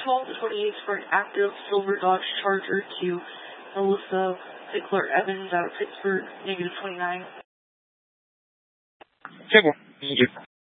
12 to 28 for an active silver Dodge Charger to Melissa Pickler Evans out of Pittsburgh, -29. Check one. Thank you.